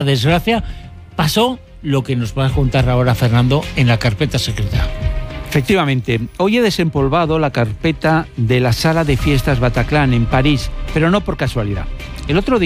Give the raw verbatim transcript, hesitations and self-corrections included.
desgracia, pasó lo que nos va a contar ahora Fernando en la carpeta secreta. Efectivamente, hoy he desempolvado la carpeta de la sala de fiestas Bataclan en París, pero no por casualidad. El otro día